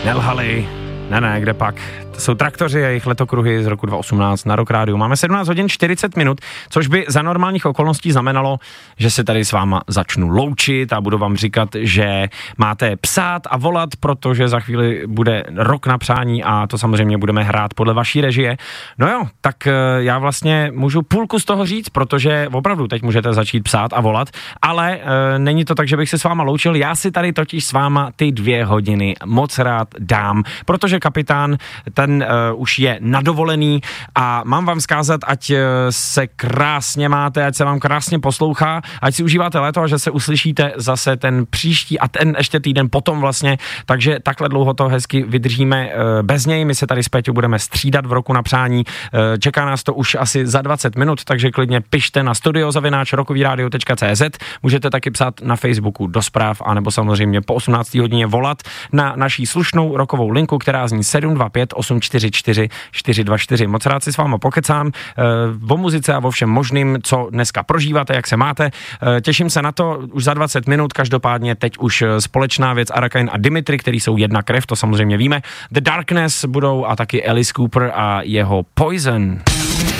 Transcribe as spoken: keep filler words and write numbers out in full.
Nelhali, ne, ne, kde pak. To jsou Traktoři a jejich letokruhy z roku dva tisíce osmnáct na Rock Rádiu. Máme sedmnáct hodin čtyřicet minut, což by za normálních okolností znamenalo, že se tady s váma začnu loučit a budu vám říkat, že máte psát a volat, protože za chvíli bude rok na přání a to samozřejmě budeme hrát podle vaší režie. No jo, tak já vlastně můžu půlku z toho říct, protože opravdu teď můžete začít psát a volat, ale e, není to tak, že bych se s váma loučil. Já si tady totiž s váma ty dvě hodiny moc rád dám, protože kapitán ten uh, už je nadovolený a mám vám vzkázat, ať uh, se krásně máte, ať se vám krásně poslouchá, ať si užíváte léto a že se uslyšíte zase ten příští a ten ještě týden potom vlastně, takže takhle dlouho to hezky vydržíme uh, bez něj, my se tady s Péťou budeme střídat v roku na přání, uh, čeká nás to už asi za dvacet minut, takže klidně pište na studio zavináč rokoviradio tečka cé zet, můžete taky psát na Facebooku do zpráv, anebo samozřejmě po osmnácté hodině volat na naší slušnou rokovou linku, která zní sedm dva pět osm čtyři čtyři čtyři dva čtyři. Moc rád si s váma pokecám e, o muzice a o všem možným, co dneska prožíváte, jak se máte. E, těším se na to už za dvacet minut, každopádně teď už společná věc Arakain a Dimitri, který jsou jedna krev, to samozřejmě víme. The Darkness budou a taky Alice Cooper a jeho Poison.